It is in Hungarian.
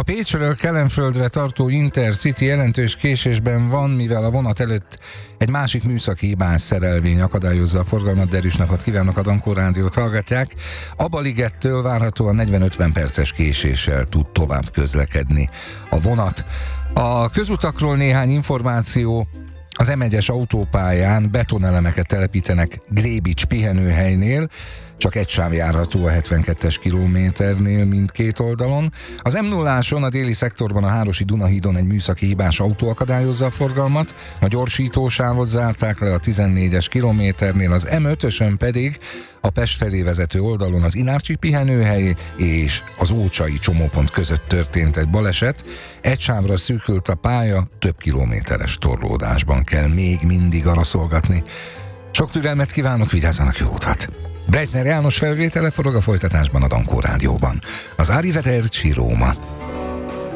Pécsről Kelenföldre tartó Intercity jelentős késésben van, mivel a vonat előtt egy másik műszaki hibás szerelvény akadályozza a forgalmat. Derűs napot kívánok, a Dankó Rádiót hallgatják. A Baligettől várhatóan 40-50 perces késéssel tud tovább közlekedni a vonat. A közutakról néhány információ. Az M1-es autópályán betonelemeket telepítenek Grébics pihenőhelynél, csak egy sáv járható a 72-es kilométernél mindkét oldalon. Az M0-áson a déli szektorban a Hárosi Dunahídon egy műszaki hibás autó akadályozza a forgalmat, a gyorsítósávot zárták le a 14-es kilométernél, az M5-ösön pedig a Pest felé vezető oldalon az Inárcsi pihenőhely és az Ócsai csomópont között történt egy baleset. Egy sávra szűkült a pálya, több kilométeres torlódásban kell még mindig araszolgatni. Sok türelmet kívánok, vigyázzanak, jó utat! Breitner János felvétele forog, a folytatásban a Dankó Rádióban. Az Arrivederci Róma.